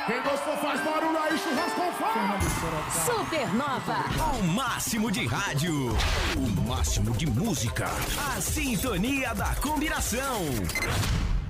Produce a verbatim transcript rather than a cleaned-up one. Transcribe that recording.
Quem gostou faz barulho aí, churrasco com fome. Supernova. O máximo de rádio. O máximo de música. A sintonia da combinação.